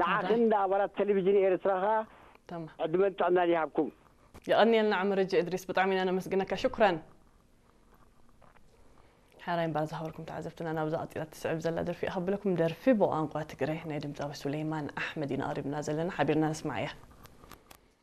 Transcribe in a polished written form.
نعخنا ولا التلفزيون إرسلها تمام أدمنت عنا ليهابكم يقني لنا عمر رجع إدريس بطعمين أنا مسجنك شكرا حراين بعد ظهوركم تعزفتنا أنا بزقت إلى 9 بزلة درفي أخبر لكم درفي بو أنقوى تقريه نايدم زاوي سليمان أحمد نقارب نازل لنا حبيرنا نسمعيه